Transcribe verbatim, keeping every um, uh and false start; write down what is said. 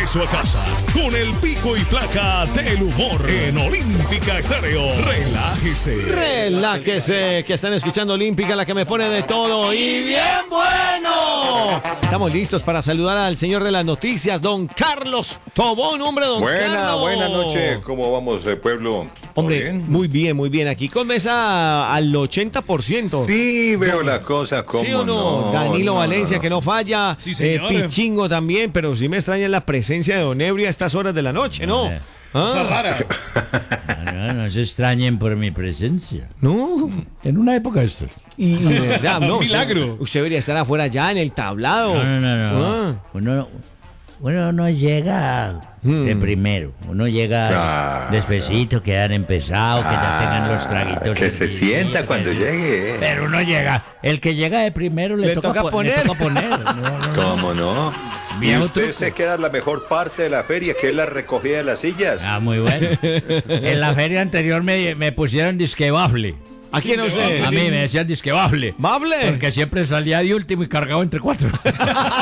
regreso a casa con el pico y placa del humor en Olímpica Estéreo. Relájese. Relájese, que están escuchando Olímpica, la que me pone de todo y bien bueno. Estamos listos para saludar al señor de las noticias, don Carlos Tobón, hombre, don Buena, Carlos. buena noche. ¿Cómo vamos, eh, pueblo? Hombre, bien? muy bien, muy bien. Aquí con mesa al ochenta por ciento. Sí, veo la cosa como ¿Sí o no? no. Danilo no, Valencia, no, no. que no falla. Sí, eh, señor. Pichingo también, pero sí me extraña la presencia de Don Ebrio a estas horas de la noche, ¿no? Eh, Ah, rara. No, no, no se extrañen por mi presencia. no. En una época esto. Y, y de verdad, no. Un milagro. Usted, usted debería estar afuera ya en el tablado. No, no, no, no. Ah. Uno, uno no llega de primero. Uno llega Claro. despacito, que han empezado, que ya tengan los traguitos. Que se servidos, sienta que- cuando llegue. Pero uno llega. El que llega de primero le, Le toca po- poner. Le toca poner. No, no, no. ¿Cómo no? Y Viejo usted truco. se queda en la mejor parte de la feria, que es la recogida de las sillas. Ah, muy bueno. En la feria anterior me, me pusieron disque bafle. ¿A quién no sé? A mí me decían disque bafle. ¿Bable? Porque siempre salía de último y cargaba entre cuatro.